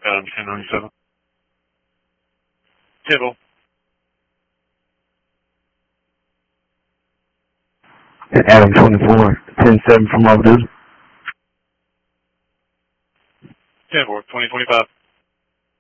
Adam 1097. Tibble. Adam 24, 10-7 from Love Dude. 10-4, 2025.